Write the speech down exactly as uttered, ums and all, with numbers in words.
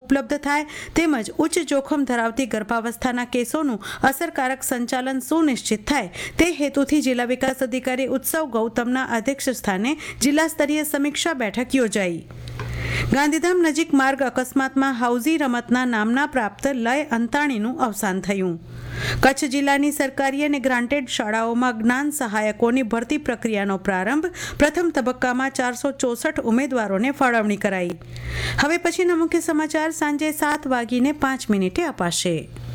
ઉપલબ્ધ થાય તેમજ ઉચ્ચ જોખમ ધરાવતી ગર્ભાવસ્થાના કેસોનું અસરકારક સંચાલન સુનિશ્ચિત થાય તે હેતુથી જિલ્લા વિકાસ અધિકારી ઉત્સવ ગૌતમના અધ્યક્ષ સ્થાને જિલ્લા સ્તરીય સમીક્ષા બેઠક યોજાઈ। ગાંધીધામ નજીક માર્ગ અકસ્માતમાં હાઉઝી રમતના નામના પ્રાપ્ત લય અંતાણીનું અવસાન થયું। કચ્છ જિલ્લાની સરકારી અને ગ્રાન્ટેડ શાળાઓમાં જ્ઞાન સહાયકોની ભરતી પ્રક્રિયાનો પ્રારંભ પ્રથમ તબક્કામાં ચારસો ચોસઠ ઉમેદવારોને ફાળવણી કરાઈ। હવે પછીના મુખ્ય સમાચાર સાંજે સાત વાગીને પાંચ મિનિટે અપાશે।